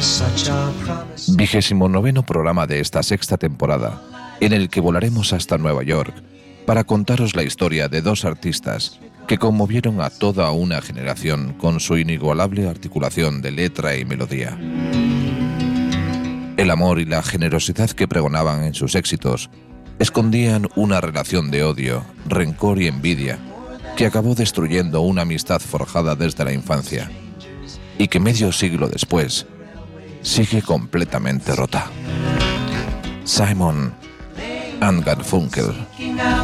29º programa de esta sexta temporada, en el que volaremos hasta Nueva York para contaros la historia de dos artistas que conmovieron a toda una generación con su inigualable articulación de letra y melodía. El amor y la generosidad que pregonaban en sus éxitos escondían una relación de odio, rencor y envidia que acabó destruyendo una amistad forjada desde la infancia y que medio siglo después sigue completamente rota. Simon and Garfunkel.